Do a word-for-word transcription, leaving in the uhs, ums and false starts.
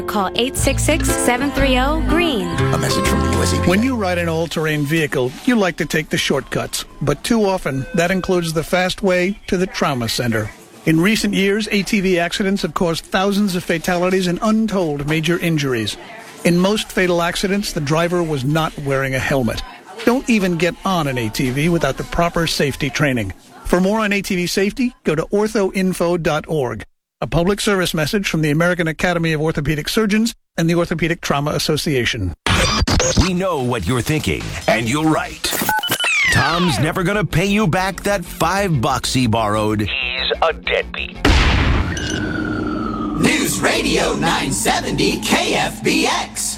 Call eight six six, seven three zero, GREEN. A message from the U S E P A. When you ride an all-terrain vehicle, you like to take the shortcuts. But too often, that includes the fast way to the trauma center. In recent years, A T V accidents have caused thousands of fatalities and untold major injuries. In most fatal accidents, the driver was not wearing a helmet. Don't even get on an A T V without the proper safety training. For more on A T V safety, go to ortho info dot org. A public service message from the American Academy of Orthopedic Surgeons and the Orthopedic Trauma Association. We know what you're thinking, and you're right. Tom's never gonna pay you back that five bucks he borrowed. He's a deadbeat. News Radio nine seventy K F B X.